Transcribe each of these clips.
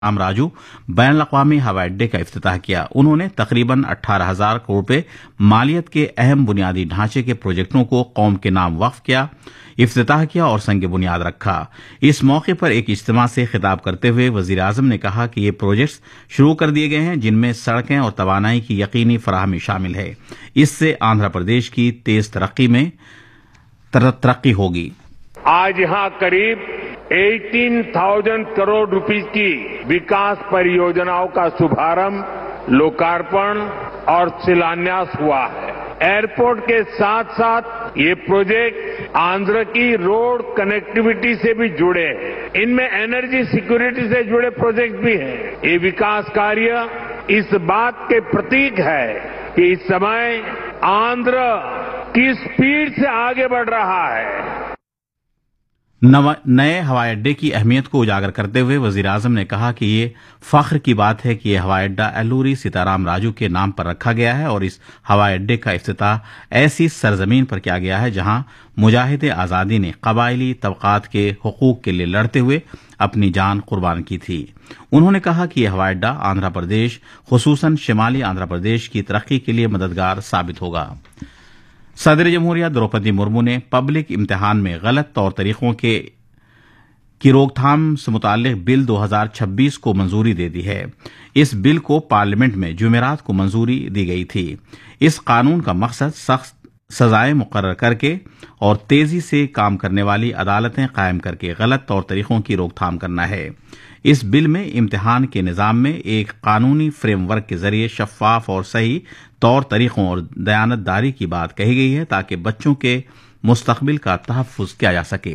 राम राजू बैनुल-अक़वामी हवाई अड्डे का इफ्तिताह किया। उन्होंने तकरीबन 18,000 करोड़ रुपए मालियत के अहम बुनियादी ढांचे के प्रोजेक्टों को कौम के नाम वक्फ किया, इफ्तिताह किया और संग बुनियाद रखा। इस मौके पर एक इज्तिमा से खिताब करते हुए वज़ीर-ए-आज़म ने कहा कि ये प्रोजेक्ट्स शुरू कर दिए गए हैं जिनमें सड़कें और तवानाई की यकीनी फराहमी शामिल है। इससे आंध्र प्रदेश की तेज तरक्की होगी। आज यहां करीब 18,000 करोड़ रुपीस की विकास परियोजनाओं का शुभारंभ, लोकार्पण और शिलान्यास हुआ है। एयरपोर्ट के साथ साथ ये प्रोजेक्ट आंध्र की रोड कनेक्टिविटी से भी जुड़े हैं। इनमें एनर्जी सिक्योरिटी से जुड़े प्रोजेक्ट भी हैं। ये विकास कार्य इस बात के प्रतीक है कि इस समय आंध्र किस स्पीड से आगे बढ़ रहा है। नए हवाई अड्डे की अहमियत को उजागर करते हुए वज़ीर-ए-आज़म ने कहा कि ये फख्र की बात है कि ये हवाई अड्डा एल्लूरी सीताराम राजू के नाम पर रखा गया है और इस हवाई अड्डे का इफ्तिताह ऐसी सरजमीन पर किया गया है जहां मुजाहिद आज़ादी ने कबायली तबकात के हुकूक के लिए लड़ते हुए अपनी जान कुर्बान की थी। उन्होंने कहा कि यह हवाई अड्डा आंध्र प्रदेश, खुसूसन शिमाली आंध्र प्रदेश की तरक्की के लिए मददगार साबित होगा। सदर जमहूरिया द्रौपदी मुर्मू ने पब्लिक इम्तिहान में गलत तौर तरीकों की रोकथाम से मुताल्लिक बिल 2026 को मंजूरी दे दी है। इस बिल को पार्लियामेंट में जुमेरात को मंजूरी दी गई थी। इस कानून का मकसद सख्त सजाएं मुकर्रर करके और तेजी से काम करने वाली अदालतें कायम करके गलत तौर तरीकों की रोकथाम करना है। इस बिल में इम्तिहान के निज़ाम में एक कानूनी फ्रेमवर्क के जरिए शफाफ और सही तौर तरीकों और दयानतदारी की बात कही गई है ताकि बच्चों के मुस्तकबिल का तहफ़्फ़ुज़ किया जा सके।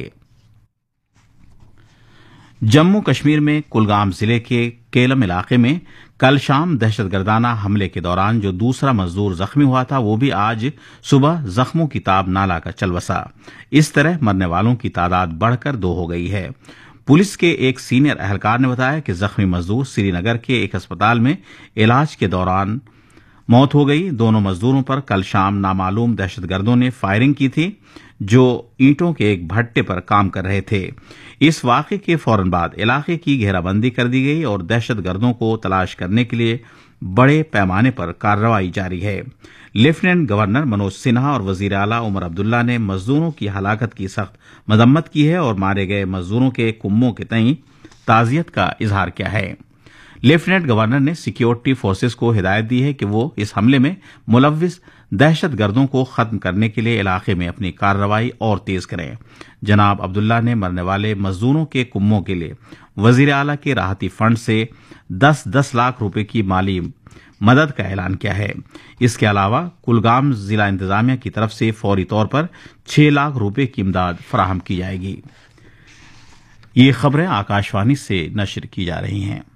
जम्मू कश्मीर में कुलगाम जिले के केलम इलाके में कल शाम दहशतगर्दाना हमले के दौरान जो दूसरा मजदूर जख्मी हुआ था वो भी आज सुबह जख्मों की ताब नाला का चल बसा। इस तरह मरने वालों की तादाद बढ़कर 2 हो गई है। पुलिस के एक सीनियर अहलकार ने बताया कि जख्मी मजदूर श्रीनगर के एक अस्पताल में इलाज के दौरान मौत हो गई। दोनों मजदूरों पर कल शाम नामालूम दहशतगर्दों ने फायरिंग की थी जो ईंटों के एक भट्टे पर काम कर रहे थे। इस वाक़े के फौरन बाद इलाके की घेराबंदी कर दी गई और दहशतगर्दों को तलाश करने के लिए बड़े पैमाने पर कार्रवाई जारी है। लेफ्टिनेंट गवर्नर मनोज सिन्हा और वजीर आला उमर अब्दुल्ला ने मजदूरों की हलाकत की सख्त मजम्मत की है और मारे गए मजदूरों के कुम्मों के तईं ताज़ियत का इजहार किया है। लेफ्टिनेंट गवर्नर ने सिक्योरिटी फोर्सेस को हिदायत दी है कि वो इस हमले में मुलव्विस दहशतगर्दों को खत्म करने के लिए इलाके में अपनी कार्रवाई और तेज करें। जनाब अब्दुल्ला ने मरने वाले मजदूरों के कुम्मों के लिए वजीर आला के राहती फंड से 10-10 लाख रुपए की माली मदद का ऐलान किया है। इसके अलावा कुलगाम जिला इंतजामिया की तरफ से फौरी तौर पर 6 लाख रुपए की इमदाद फराहम की जाएगी। ये खबरें आकाशवाणी से नशर की जा रही हैं।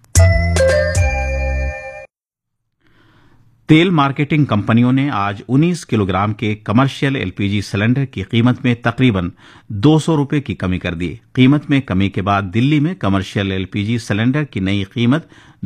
तेल मार्केटिंग कंपनियों ने आज 19 किलोग्राम के कमर्शियल एलपीजी सिलेंडर की कीमत में तकरीबन 200 रुपए की कमी कर दी। कीमत में कमी के बाद दिल्ली में कमर्शियल एलपीजी सिलेंडर की नई कीमत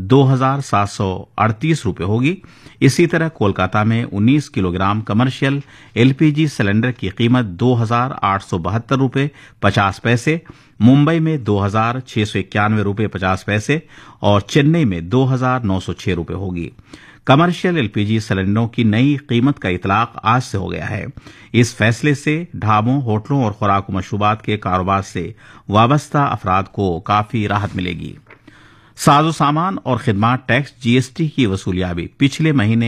2,738 रुपए होगी। इसी तरह कोलकाता में 19 किलोग्राम कमर्शियल एलपीजी सिलेंडर की कीमत 2,872 रुपए 50 पैसे, मुंबई में 2,691 रुपए 50 पैसे और चेन्नई में 2,906 रुपए होगी। कमर्शियल एलपीजी सिलेंडरों की नई कीमत का इतलाक आज से हो गया है। इस फैसले से ढाबों, होटलों और खुराक मशरूबात के कारोबार से वाबस्ता अफराद को काफी राहत मिलेगी। साजो सामान और खिदमात टैक्स जीएसटी की वसूलियाबी पिछले महीने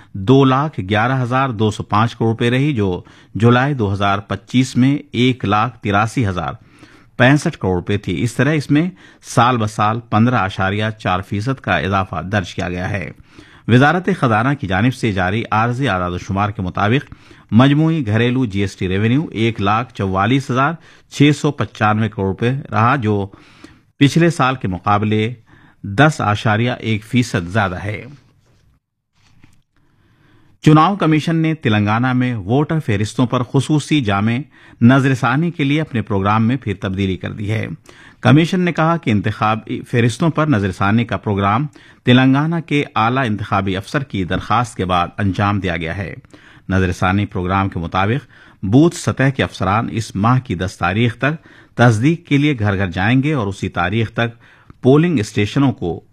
2,11,205 करोड़ रुपए रही जो जुलाई 2025 में 1,83,065 करोड़ रुपए थी। इस तरह इसमें साल ब साल 15.4% का इजाफा दर्ज किया गया है। वजारत खजाना की जानिब से जारी आर्जी आदादोशुमार के मुताबिक मजमूई घरेलू जीएसटी रेवेन्यू 1,44,695 करोड़ रुपए रहा जो पिछले साल के मुकाबले 10.1% ज्यादा है। चुनाव कमीशन ने तेलंगाना में वोटर फहरिस्तों पर खुसूसी जामे नजरसानी के लिए अपने प्रोग्राम में फिर तब्दीली कर दी है। कमीशन ने कहा कि इंतखाबी फहरिस्तों पर नजरसानी का प्रोग्राम तेलंगाना के आला इंतखाबी अफसर की दरखास्त के बाद अंजाम दिया गया है। नजरसानी प्रोग्राम के मुताबिक बूथ सतह के अफसरान इस माह की 10 तारीख तक तस्दीक के लिए घर घर जाएंगे और उसी तारीख तक पोलिंग स्टेशनों को